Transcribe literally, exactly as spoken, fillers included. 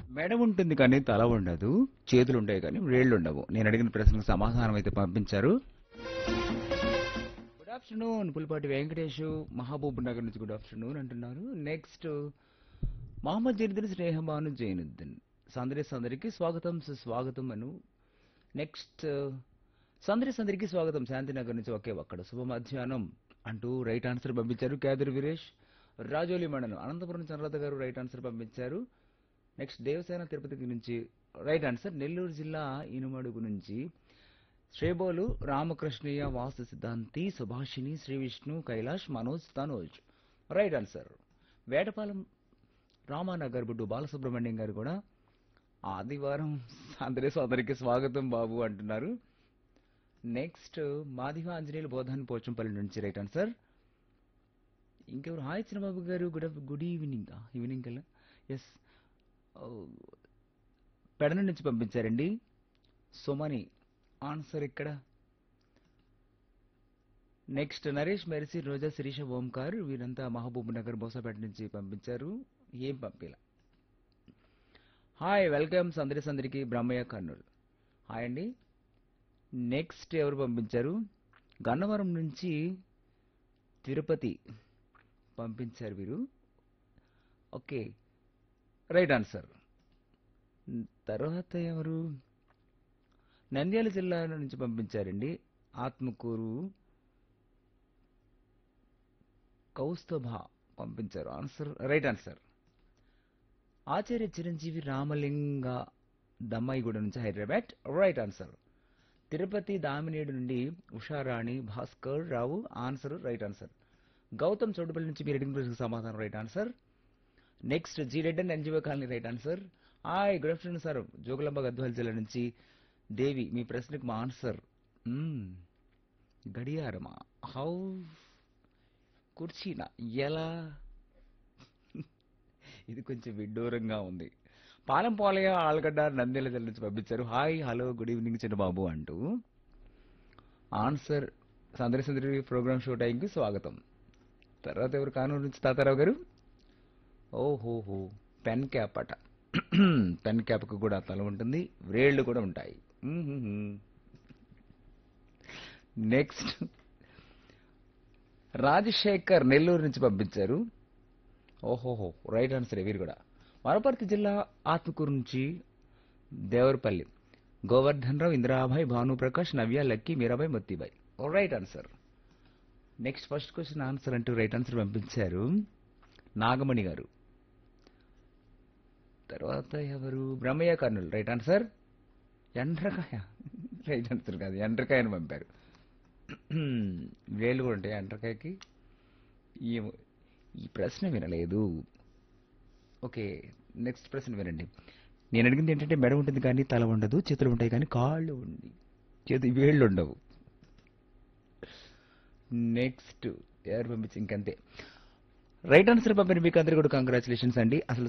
మెడ ఉంటుంది కానీ తల ఉండదు. చేతులుంటాయి కానీ వేళ్ళుండవు. నేను అడిగిన ప్రశ్నకు సమాధానం అయితే పంపించారు. గుడ్ ఆఫ్టర్‌నూన్ పులిపాటి వెంకటేషు మహబూబ్ నగర్ నుంచి గుడ్ ఆఫ్టర్‌నూన్ అంటున్నారు. నెక్స్ట్ మహమ్మద్ జైనుద్దీన్ స్నేహబాను జైనుద్దీన్ సందడి సందడికి స్వాగతం సుస్వాగతం అను. నెక్స్ట్ సందడి సందడికి స్వాగతం శాంతినగర్ నుంచి ఒకే ఒక్కడ శుభ మధ్యాహ్నం అంటూ రైట్ ఆన్సర్ పంపించారు. క్యాదర్ వీరేష్ రాజోలి మండలం అనంతపురం చంద్రలత గారు రైట్ ఆన్సర్ పంపించారు. నెక్స్ట్ దేవసేన తిరుపతి నుంచి రైట్ ఆన్సర్. నెల్లూరు జిల్లా ఇనుమడుగు నుంచి శ్రేబోలు రామకృష్ణయ్య వాస్తు సిద్ధాంతి సుభాషిణి శ్రీ విష్ణు కైలాష్ మనోజ్ తనోజ్ రైట్ ఆన్సర్. వేటపాలెం రామానగర్ బుడ్డు బాలసుబ్రహ్మణ్యం గారు కూడా ఆదివారం అందరి సోదరికి స్వాగతం బాబు అంటున్నారు. నెక్స్ట్ మాదివ ఆంజనేయులు బోధాన్ పోచంపల్లి నుంచి రైట్ ఆన్సర్. ఇంకెవరు హాయ్ చిన్నబాబు గారు గుడ్ గుడ్ ఈవినింగ్ ఈవినింగ్ కల్లా ఎస్ పెడన నుంచి పంపించారండి. సుమని ఆన్సర్ ఇక్కడ. నెక్స్ట్ నరేష్ మెర్సీ రోజా శిరీష ఓంకార్ వీరంతా మహబూబ్ నగర్ బోసాపేట నుంచి పంపించారు. ఏం పంపిలా. హాయ్ వెల్కమ్ సందడి సందడికి బ్రహ్మయ్య కర్నూలు హాయ్ అండి. నెక్స్ట్ ఎవరు పంపించారు? గన్నవరం నుంచి తిరుపతి పంపించారు వీరు. Okay right answer. తర్వాత ఎవరు? నంద్యాల జిల్లా నుంచి పంపించారండి. ఆత్మకూరు కౌస్తభ పంపించారు ఆన్సర్ రైట్ ఆన్సర్. ఆచార్య చిరంజీవి రామలింగ దమ్మాయిగూడ నుంచి హైదరాబాద్ రైట్ ఆన్సర్. తిరుపతి దామినేడు నుండి Usharani Bhaskar Rao answer right answer. Gautam Chowdupalli నుంచి మీరు అడిగిన ప్రశ్నకు సమాధానం right answer. Next G Reddy and NGO colony right answer. Hi good afternoon sir Jogulamba Gadwal జిల్లా నుంచి దేవి మీ ప్రశ్నకు మా ఆన్సర్ గడియారమా హౌ కుర్చీనా ఎలా ఇది కొంచెం విడ్డూరంగా ఉంది. పాలెం పోలయ్య ఆల్గడ్డ నంద్యాల జిల్లా నుంచి పంపించారు. హాయ్ హలో గుడ్ ఈవినింగ్ చిన్నబాబు అంటూ ఆన్సర్. సందడి సందడి ప్రోగ్రామ్ షో టైంకి స్వాగతం. తర్వాత ఎవరు కానూరు నుంచి తాతారావు గారు ఓహోహో పెన్ క్యాప్ అట. పెన్ క్యాప్కి కూడా తల ఉంటుంది వ్రేళ్లు కూడా ఉంటాయి. నెక్స్ట్ రాజశేఖర్ నెల్లూరు నుంచి పంపించారు. ఓహోహో రైట్ ఆన్సర్ వీరు కూడా. వనపర్తి జిల్లా ఆత్మకూరు నుంచి దేవరపల్లి గోవర్ధన్ రావు ఇందిరాబాయ్ భానుప్రకాష్ నవ్య lucky Mirabai Mottibai right answer. Next first question answer అంటూ రైట్ ఆన్సర్ పంపించారు నాగమణి గారు. తర్వాత ఎవరు? Brahmaiah Kurnool right answer. ఎండ్రకాయ right answer కాదు ఎండ్రకాయని పంపారు. వేళ్ళు కూడా ఉంటాయి ఎండ్రకాయకి. ఈ ఈ ప్రశ్న వినలేదు. ఓకే నెక్స్ట్ ప్రశ్న వినండి. నేను అడిగింది ఏంటంటే మెడ ఉంటుంది కానీ తల ఉండదు, చేతులు ఉంటాయి కానీ కాళ్ళు ఉండి చేతి వేళ్ళు ఉండవు. నెక్స్ట్ ఎవరు పంపించి ఇంకంతే రైట్ ఆన్సర్ పంపిన మీకు అందరికీ కూడా కంగ్రాచులేషన్స్ అండి. అసలు